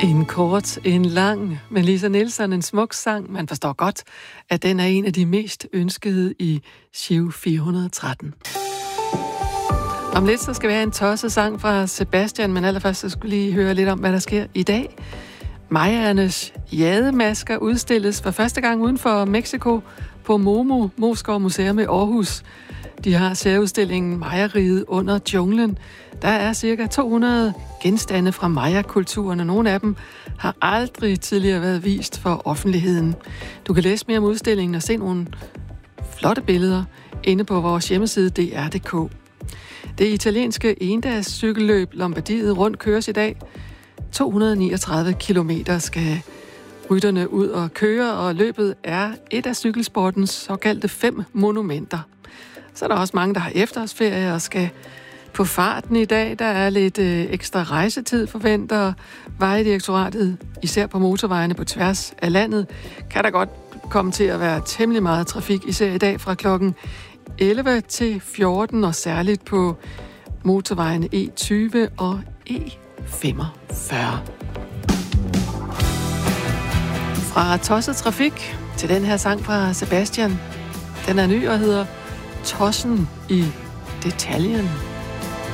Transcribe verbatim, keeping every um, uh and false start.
En kort, en lang, men Lisa Nielsen, en smuk sang. Man forstår godt, at den er en af de mest ønskede i Giro fire hundrede og tretten. Om lidt så skal vi have en tosset sang fra Sebastian, men allerførst så skulle lige høre lidt om, hvad der sker i dag. Mayaernes jademasker udstilles for første gang uden for Mexico på Momo, Moskov Museum i Aarhus. De har særudstillingen Maya-riget under junglen. Der er cirka to hundrede genstande fra Maya-kulturen, og nogle af dem har aldrig tidligere været vist for offentligheden. Du kan læse mere om udstillingen og se nogle flotte billeder inde på vores hjemmeside d r punktum d k. Det italienske endags cykelløb Lombardiet rundt køres i dag. to hundrede og niogtredive kilometer skal rytterne ud og køre, og løbet er et af cykelsportens såkaldte fem monumenter. Så er der også mange, der har efterårsferie og skal på farten i dag. Der er lidt øh, ekstra rejsetid forventer Vejdirektoratet, især på motorvejene på tværs af landet. Kan der godt komme til at være temmelig meget trafik, især i dag fra klokken elleve til fjorten, og særligt på motorvejene E tyve og E femogfyrre. Fra tosset trafik til den her sang fra Sebastian. Den er ny og hedder Tossen i detaljen.